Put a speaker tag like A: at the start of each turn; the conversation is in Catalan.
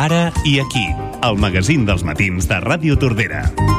A: Ara i aquí, el magazín dels matins de Ràdio Tordera.